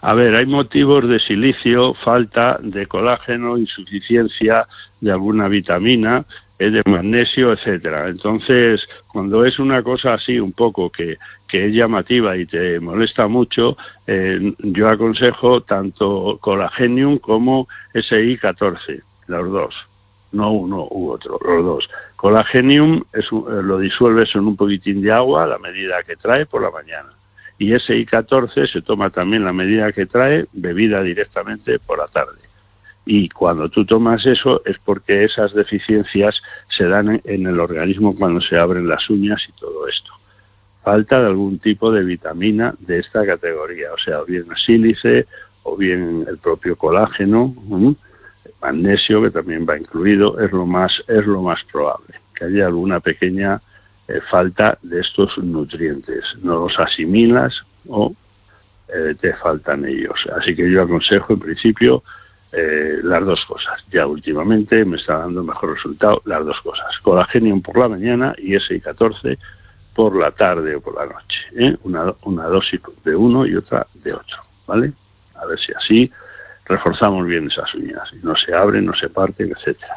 A ver, hay motivos de silicio, falta de colágeno, insuficiencia de alguna vitamina, de magnesio, etcétera. Entonces, cuando es una cosa así un poco que es llamativa y te molesta mucho, yo aconsejo tanto Colagenium como SI14, los dos, no uno u otro, los dos. Colagenium lo disuelves en un poquitín de agua a la medida que trae por la mañana. Y SI14 se toma también la medida que trae, bebida directamente por la tarde. Y cuando tú tomas eso es porque esas deficiencias se dan en el organismo cuando se abren las uñas y todo esto. Falta de algún tipo de vitamina de esta categoría, o sea, o bien sílice, o bien el propio colágeno, magnesio, que también va incluido, es lo más probable, que haya alguna pequeña falta de estos nutrientes. No los asimilas o te faltan ellos. Así que yo aconsejo, en principio, las dos cosas. Ya últimamente me está dando mejor resultado las dos cosas. Colagenium por la mañana y SI14 por la tarde o por la noche. Una dosis de uno y otra de otro, ¿vale? A ver si así reforzamos bien esas uñas y no se abren, no se parten, etcétera.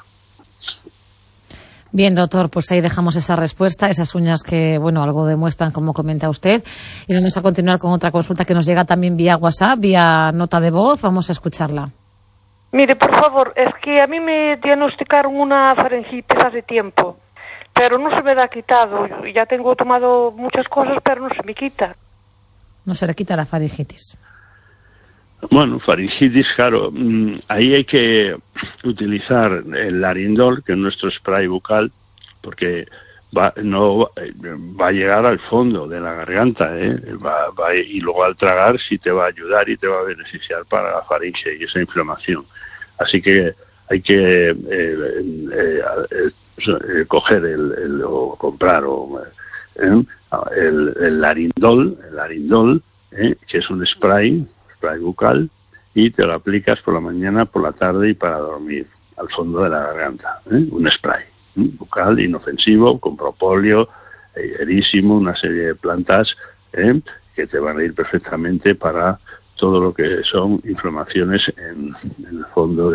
Bien, doctor, pues ahí dejamos esa respuesta, esas uñas que, bueno, algo demuestran, como comenta usted. Y vamos a continuar con otra consulta que nos llega también vía WhatsApp, vía nota de voz. Vamos a escucharla. Mire, por favor, es que a mí me diagnosticaron una faringitis hace tiempo, pero no se me ha quitado. Ya tengo tomado muchas cosas, pero no se me quita. No se le quita la faringitis. Bueno, faringitis, claro, ahí hay que utilizar el Larindol, que es nuestro spray bucal, porque va a llegar al fondo de la garganta, y luego al tragar sí te va a ayudar y te va a beneficiar para la faringe y esa inflamación. Así que hay que coger o comprar el Larindol, que es un spray bucal, y te lo aplicas por la mañana, por la tarde y para dormir al fondo de la garganta, un spray bucal inofensivo con propóleo, erísimo, una serie de plantas que te van a ir perfectamente para todo lo que son inflamaciones en el fondo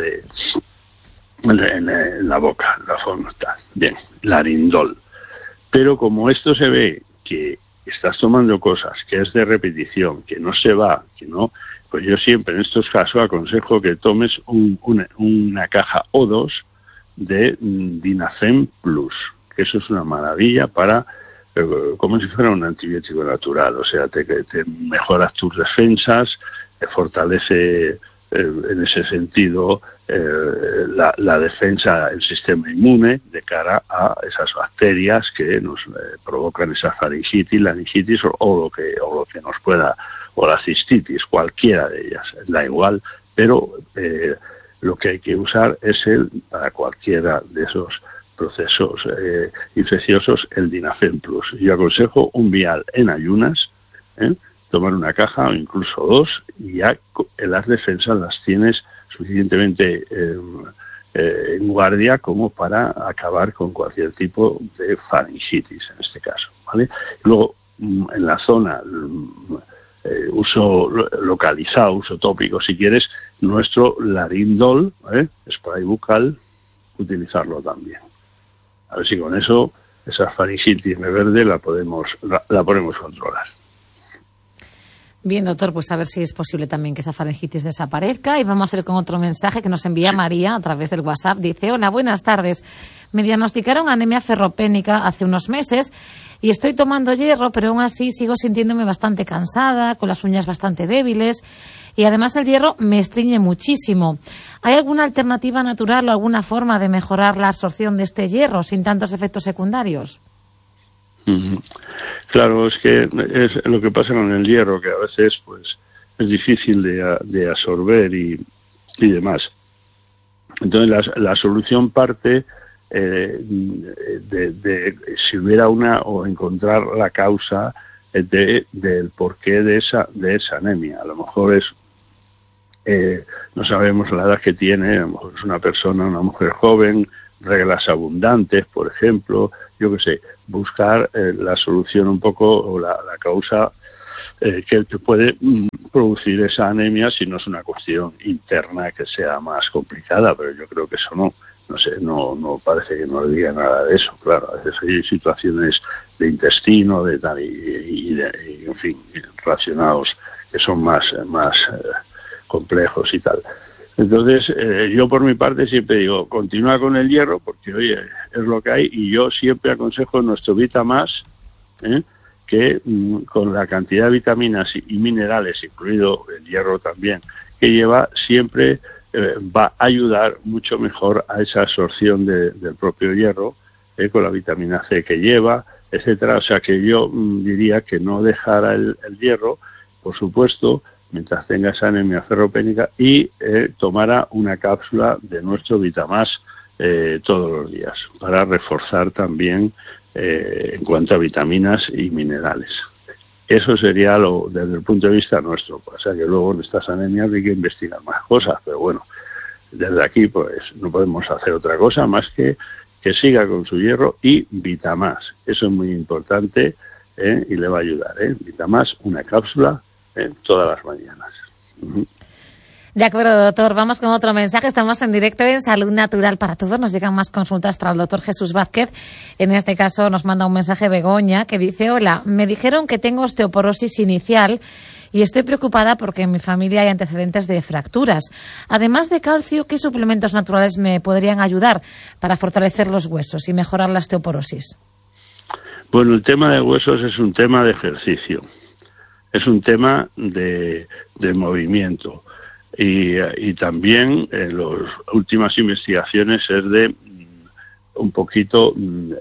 en la boca, la forma tal. Bien, Larindol. Pero como esto se ve que estás tomando cosas, que es de repetición, que no se va, que no, pues yo siempre en estos casos aconsejo que tomes una caja o dos de Dinafem Plus, que eso es una maravilla para, como si fuera un antibiótico natural, o sea, te mejoras tus defensas, te fortalece en ese sentido la defensa, el sistema inmune de cara a esas bacterias que nos provocan esa faringitis, laringitis o lo que nos pueda, o la cistitis, cualquiera de ellas, da igual, pero lo que hay que usar es para cualquiera de esos procesos infecciosos, el Dinafem Plus. Yo aconsejo un vial en ayunas, tomar una caja o incluso dos, y ya las defensas las tienes suficientemente en guardia como para acabar con cualquier tipo de faringitis en este caso, ¿vale? Luego, en la zona, uso localizado, uso tópico, si quieres, nuestro Larindol, spray bucal, utilizarlo también. A ver si con eso, esa faringitis verde la podemos controlar. Bien, doctor, pues a ver si es posible también que esa faringitis desaparezca. Y vamos a ir con otro mensaje que nos envía María a través del WhatsApp. Dice: hola, buenas tardes. Me diagnosticaron anemia ferropénica hace unos meses y estoy tomando hierro, pero aún así sigo sintiéndome bastante cansada, con las uñas bastante débiles, y además el hierro me estriñe muchísimo. ¿Hay alguna alternativa natural o alguna forma de mejorar la absorción de este hierro sin tantos efectos secundarios? Claro, es que es lo que pasa con el hierro, que a veces pues es difícil de absorber y demás. Entonces la solución parte de si hubiera o encontrar la causa del porqué de esa anemia. A lo mejor no sabemos la edad que tiene, a lo mejor es una mujer joven, reglas abundantes, por ejemplo, yo qué sé, buscar la solución un poco o la causa que puede producir esa anemia si no es una cuestión interna que sea más complicada, pero yo creo que eso no sé, no parece que no le diga nada de eso. Claro, a veces hay situaciones de intestino, de tal, y en fin, relacionados que son más complejos y tal. Entonces, yo por mi parte siempre digo, continúa con el hierro, porque oye, es lo que hay, y yo siempre aconsejo nuestro Vitamás, que con la cantidad de vitaminas y minerales, incluido el hierro también, que lleva, siempre va a ayudar mucho mejor a esa absorción del propio hierro, con la vitamina C que lleva, etcétera. O sea que yo diría que no dejara el hierro, por supuesto, mientras tenga esa anemia ferropénica, y tomara una cápsula de nuestro Vitamás todos los días, para reforzar también en cuanto a vitaminas y minerales. Eso sería desde el punto de vista nuestro. O sea que luego en estas anemias hay que investigar más cosas, pero bueno, desde aquí pues no podemos hacer otra cosa más que siga con su hierro y Vitamás. Eso es muy importante y le va a ayudar. Vitamás, una cápsula todas las mañanas. De acuerdo, doctor. Vamos con otro mensaje. Estamos en directo en Salud Natural para Todos. Nos llegan más consultas para el doctor Jesús Vázquez. En este caso nos manda un mensaje Begoña que dice: hola, me dijeron que tengo osteoporosis inicial y estoy preocupada porque en mi familia hay antecedentes de fracturas. Además de calcio, ¿qué suplementos naturales me podrían ayudar para fortalecer los huesos y mejorar la osteoporosis? Bueno, el tema de huesos es un tema de ejercicio. Es un tema de movimiento. Y también en las últimas investigaciones es de un poquito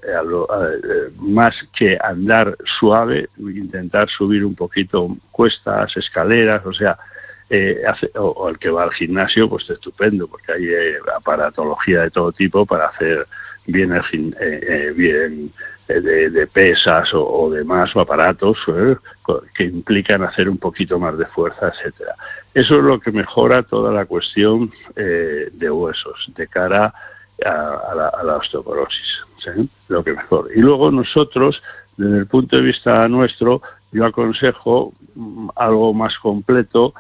más que andar suave, intentar subir un poquito cuestas, escaleras, o sea, o el que va al gimnasio, pues estupendo, porque hay aparatología de todo tipo para hacer bien de pesas o demás, o aparatos que implican hacer un poquito más de fuerza, etcétera. Eso es lo que mejora toda la cuestión de huesos de cara a la osteoporosis, ¿sí? Lo que mejor. Y luego nosotros, desde el punto de vista nuestro, yo aconsejo algo más completo,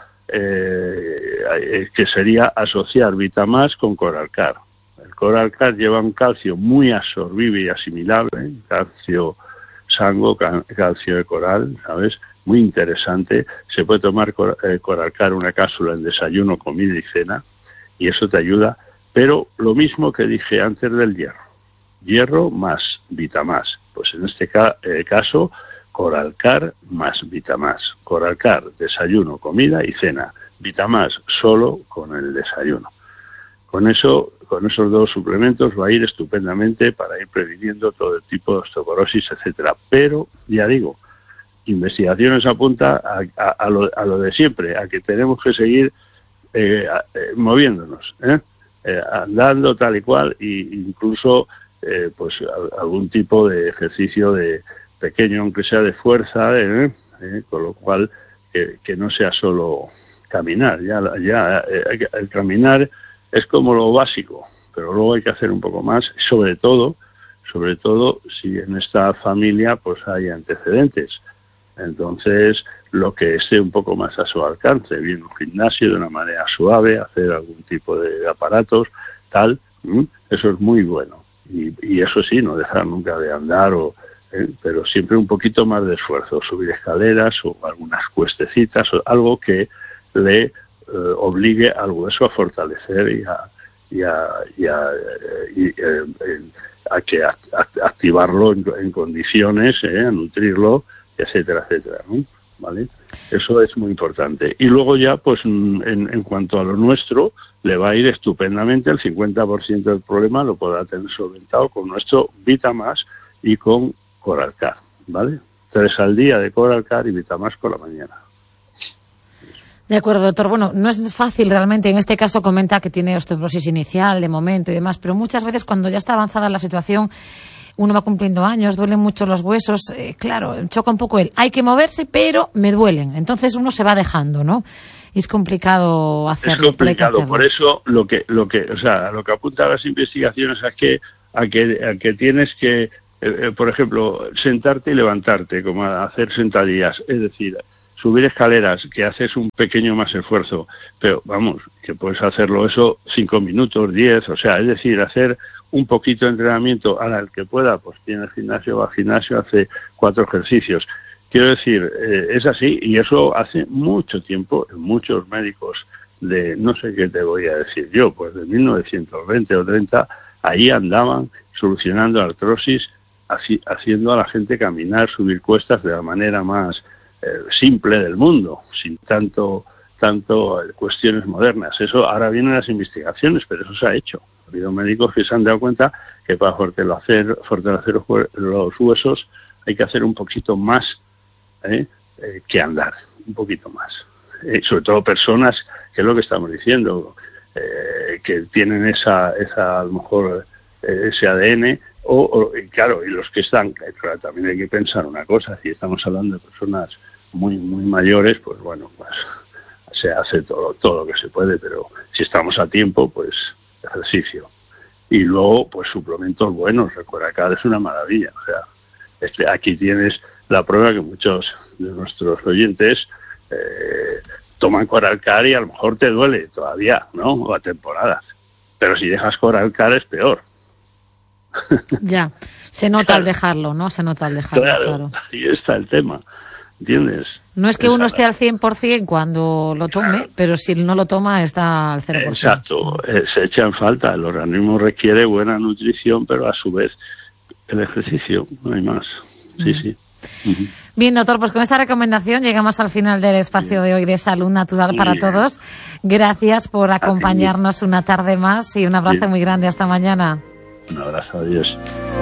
que sería asociar Vitamás con Coralcar. El Coralcar lleva un calcio muy absorbible y asimilable, calcio sango, calcio de coral, ¿sabes? Muy interesante. Se puede tomar Coralcar, una cápsula en desayuno, comida y cena, y eso te ayuda. Pero lo mismo que dije antes del hierro más Vitamás. Pues en este caso, Coralcar más Vitamás. Coralcar, desayuno, comida y cena. Vitamás solo con el desayuno. Con esos dos suplementos va a ir estupendamente para ir previniendo todo el tipo de osteoporosis, etcétera. Pero, ya digo, investigaciones apunta a lo de siempre, a que tenemos que seguir moviéndonos, andando tal y cual, e incluso pues algún tipo de ejercicio de pequeño, aunque sea de fuerza, con lo cual que no sea solo caminar. El caminar es como lo básico, pero luego hay que hacer un poco más, sobre todo si en esta familia pues hay antecedentes. Entonces, lo que esté un poco más a su alcance, bien un gimnasio de una manera suave, hacer algún tipo de aparatos, tal, eso es muy bueno. Y eso sí, no dejar nunca de andar, pero siempre un poquito más de esfuerzo, subir escaleras o algunas cuestecitas, o algo que le obligue al hueso a fortalecer y a activarlo en condiciones, a nutrirlo, etcétera, etcétera, ¿no? ¿Vale? Eso es muy importante. Y luego ya, pues en cuanto a lo nuestro, le va a ir estupendamente. El 50% del problema lo podrá tener solventado con nuestro Vitamás y con Coralcar, ¿vale? 3 al día de Coralcar y Vitamás por la mañana. De acuerdo, doctor. Bueno, no es fácil realmente. En este caso comenta que tiene osteoporosis inicial, de momento y demás, pero muchas veces cuando ya está avanzada la situación, uno va cumpliendo años, duelen mucho los huesos, claro, choca un poco hay que moverse, pero me duelen. Entonces uno se va dejando, ¿no? Y es complicado hacerlo. Es complicado, por eso lo que apunta a las investigaciones es a que tienes que, por ejemplo, sentarte y levantarte, como hacer sentadillas. Es decir, subir escaleras, que haces un pequeño más esfuerzo, pero vamos, que puedes hacerlo eso 5 minutos, 10, o sea, es decir, hacer un poquito de entrenamiento, ahora el que pueda, pues tiene el gimnasio, va al gimnasio, hace 4 ejercicios. Quiero decir, es así, y eso hace mucho tiempo, muchos médicos de, no sé qué te voy a decir yo, pues de 1920 o 30, ahí andaban solucionando artrosis, haciendo a la gente caminar, subir cuestas de la manera más simple del mundo, sin tanto cuestiones modernas. Eso ahora vienen las investigaciones, pero eso se ha hecho. Ha habido médicos que se han dado cuenta que para fortalecer los huesos hay que hacer un poquito más que andar, un poquito más. Sobre todo personas, que es lo que estamos diciendo, que tienen esa a lo mejor ese ADN, y claro, y los que están, claro, también hay que pensar una cosa, si estamos hablando de personas muy mayores, pues bueno, pues se hace todo lo que se puede, pero si estamos a tiempo, pues ejercicio. Y luego, pues suplementos buenos, Coracal es una maravilla, o sea, aquí tienes la prueba que muchos de nuestros oyentes toman Coracal y a lo mejor te duele todavía, ¿no? O a temporadas. Pero si dejas Coracal es peor. Ya, se nota al dejarlo, ¿no? Se nota al dejarlo, claro. Ahí está el tema, ¿entiendes? No es que uno esté al 100% cuando lo tome, claro, pero si no lo toma está al 0%. Exacto, se echa en falta. El organismo requiere buena nutrición, pero a su vez el ejercicio, no hay más. Sí, sí. Uh-huh. Bien, doctor, pues con esta recomendación llegamos al final del espacio de hoy de Salud Natural para Todos. Gracias por acompañarnos una tarde más y un abrazo muy grande. Hasta mañana. Un abrazo, adiós.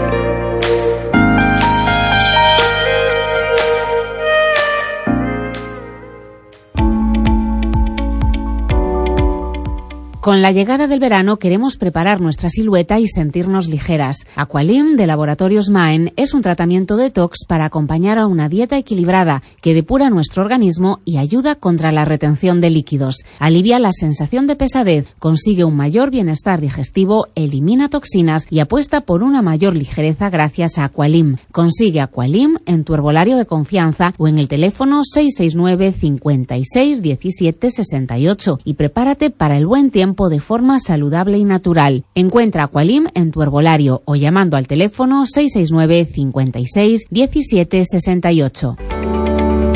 Con la llegada del verano queremos preparar nuestra silueta y sentirnos ligeras. Aqualim de Laboratorios Maen es un tratamiento detox para acompañar a una dieta equilibrada que depura nuestro organismo y ayuda contra la retención de líquidos. Alivia la sensación de pesadez, consigue un mayor bienestar digestivo, elimina toxinas y apuesta por una mayor ligereza gracias a Aqualim. Consigue Aqualim en tu herbolario de confianza o en el teléfono 669 56 17 68 y prepárate para el buen tiempo de forma saludable y natural. Encuentra Aqualim en tu herbolario o llamando al teléfono 669 56 17 68.